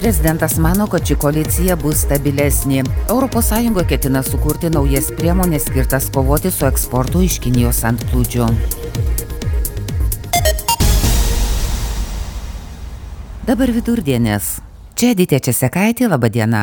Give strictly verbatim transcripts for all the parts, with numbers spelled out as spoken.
Prezidentas mano, kad ši koalicija bus stabilesnė. Europos Sąjunga ketina sukurti naujas priemonės skirtas kovoti su eksportu iš Kinijos antplūdžiu. Dabar vidurdienis. Čia Editė Česekaitė, laba diena.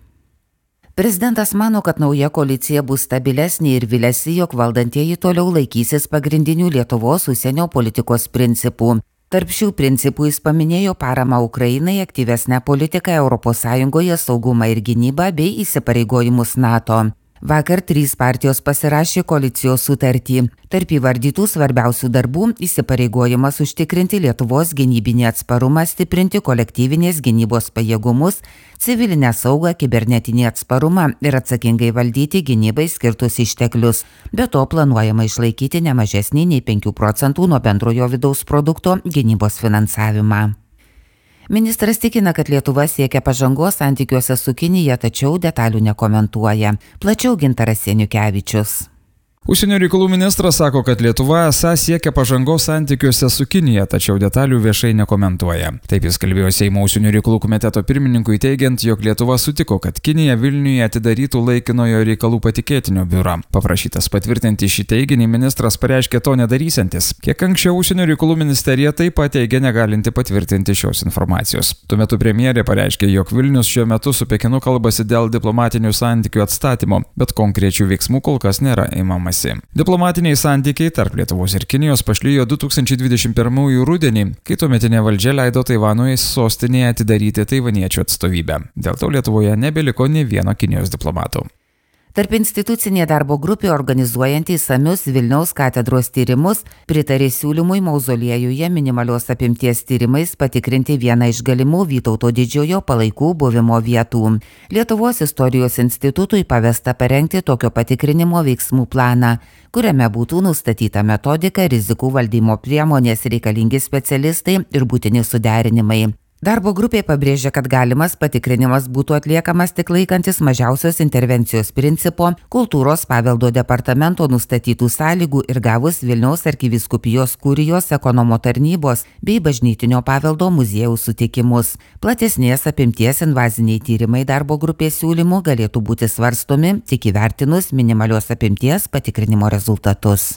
Prezidentas mano, kad nauja koalicija bus stabilesnė ir viliasi, jog valdantieji toliau laikysis pagrindinių Lietuvos užsienio politikos principų. Tarp šių principų jis paminėjo paramą Ukrainai, aktyvesnę politiką Europos Sąjungoje, saugumą ir gynybą bei įsipareigojimus NATO. Vakar trys partijos pasirašė koalicijos sutartį. Tarp įvardytų svarbiausių darbų įsipareigojimas užtikrinti Lietuvos gynybinį atsparumą, stiprinti kolektyvinės gynybos pajėgumus, civilinę saugą, kibernetinį atsparumą ir atsakingai valdyti gynybai skirtus išteklius. Be to planuojama išlaikyti ne mažesnį nei penkių procentų nuo bendrojo vidaus produkto gynybos finansavimą. Ministras tikina, kad Lietuva siekia pažangos santykiuose su Kinija, tačiau detalių nekomentuoja. Plačiau Gintaras Seniukevičius. Užsienio reikalų ministras sako, kad Lietuva esą siekia pažangos santykiuose su Kinija, tačiau detalių viešai nekomentuoja. Taip jis kalbėjo Seimo užsienio reikalų komiteto pirmininkui teigiant, jog Lietuva sutiko, kad Kinija Vilniuje atidarytų laikinojo reikalų patikėtinio biurą. Paprašytas patvirtinti šį teiginį, ministras pareiškė to nedarysiantis. Kiek anksčiau užsienio reikalų ministerija taip pat teigė negalinti patvirtinti šios informacijos. Tuo metu premjerė pareiškė, jog Vilnius šiuo metu su Pekinu kalbasi dėl diplomatinių santykių atstatymo, bet konkrečių veiksmų kol kas nėra įmamasi. Diplomatiniai santykiai tarp Lietuvos ir Kinijos pašlijo du tūkstančiai dvidešimt pirmųjų rudenį, kai tuometinė valdžia leido Taivanui sostinėje atidaryti taivaniečių atstovybę. Dėl to Lietuvoje nebeliko nė vieno Kinijos diplomato. Tarp institucinė darbo grupė organizuojanti įsamius Vilniaus katedros tyrimus pritarė siūlymui mauzoliejuje minimalios apimties tyrimais patikrinti vieną iš galimų Vytauto didžiojo palaikų buvimo vietų. Lietuvos istorijos institutui pavesta parengti tokio patikrinimo veiksmų planą, kuriame būtų nustatyta metodika, rizikų valdymo priemonės, reikalingi specialistai ir būtini suderinimai. Darbo grupė pabrėžia, kad galimas patikrinimas būtų atliekamas tik laikantis mažiausios intervencijos principo, kultūros paveldo departamento nustatytų sąlygų ir gavus Vilniaus arkivyskupijos kurijos ekonomo tarnybos bei bažnytinio paveldo muziejaus sutikimus. Platesnės apimties invaziniai tyrimai darbo grupės siūlymų galėtų būti svarstomi tik įvertinus minimalios apimties patikrinimo rezultatus.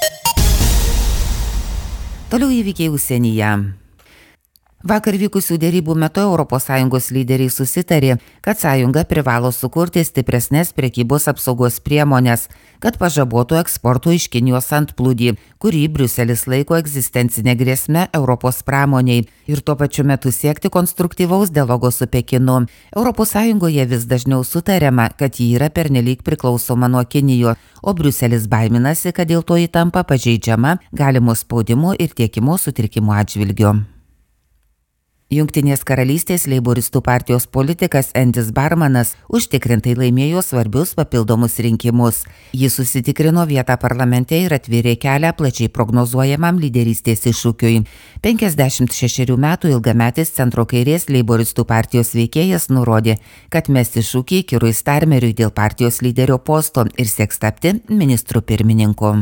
Toliau įvykiai užsienyje. Vakar vykusių dėrybų metu Europos Sąjungos lyderiai susitarė, kad sąjunga privalo sukurti stipresnės prekybos apsaugos priemonės, kad pažabotų eksporto iš Kinijos antplūdį, kurį Briuselis laiko egzistencinė grėsme Europos pramoniai ir tuo pačiu metu siekti konstruktyvaus dialogo su Pekinu. Europos Sąjungoje vis dažniau sutariama, kad ji yra pernelyg priklausoma nuo Kinijos, o Briuselis baiminasi, kad dėl to įtampa pažeidžiama galimo spaudimo ir tiekimo sutrikimo atžvilgiu. Jungtinės karalystės leiboristų partijos politikas Endis Barmanas užtikrintai laimėjo svarbius papildomus rinkimus. Jis susitikrino vietą parlamente ir atvėrė kelią plačiai prognozuojamam lyderystės iššūkiui. penkiasdešimt šešerių metų ilgametis centro kairės leiboristų partijos veikėjas nurodė, kad mes iššūkį Kirui Starmeriui dėl partijos lyderio posto ir sieks tapti ministru pirmininku.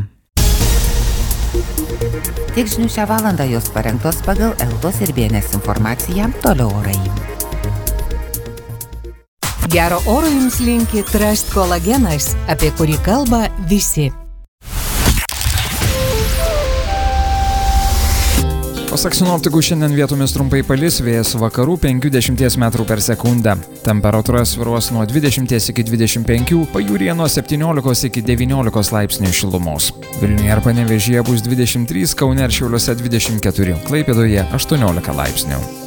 Tiek žinių šią valandą, jos parengtos pagal Eltos ir Bėnės informaciją. Toliau orai. Gero oro jums linki Trust kolagenas, apie kurį kalba visi. Pasak sinoptikų, šiandien vietomis trumpai palis, vėjas vakarų penkių dešimties metrų per sekundę. Temperatūra svyruos nuo dvidešimties iki dvidešimt penkių, pajūryje nuo septyniolikos iki devyniolikos laipsnių šilumos. Vilniuje ir Panevėžyje bus dvidešimt trys, Kaune ir Šiauliuose dvidešimt keturi, Klaipėdoje aštuoniolika laipsnių.